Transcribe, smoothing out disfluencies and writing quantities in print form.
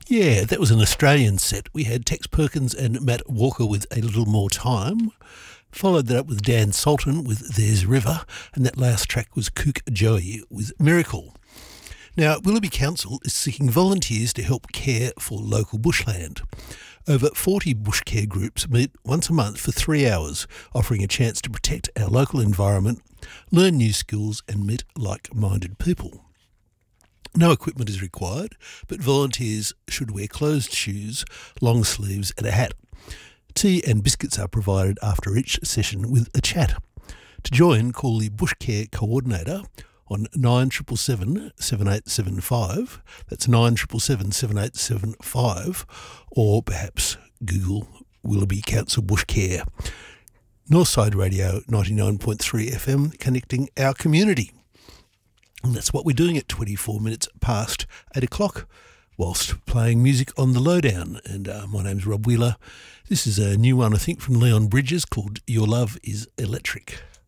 Yeah, that was an Australian set. We had Tex Perkins and Matt Walker with A Little More Time. Followed that up with Dan Sultan with There's River. And that last track was Kook Joey with Miracle. Now, Willoughby Council is seeking volunteers to help care for local bushland. Over 40 bush care groups meet once a month for 3 hours, offering a chance to protect our local environment, learn new skills and meet like-minded people. No equipment is required, but volunteers should wear closed shoes, long sleeves and a hat. Tea and biscuits are provided after each session with a chat. To join, call the Bush Care Coordinator on 9777 7875. That's 9777 7875. Or perhaps Google Willoughby Council Bush Care. Northside Radio 99.3 FM, connecting our community. And that's what we're doing at 24 minutes past 8 o'clock, whilst playing music on the lowdown. And my name's Rob Wheeler. This is a new one, I think, from Leon Bridges called Your Love is Electric.